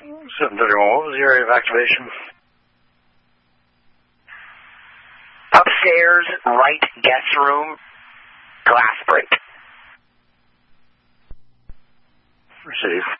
731, what was the area of activation? Upstairs, right guest room, glass break. Receive.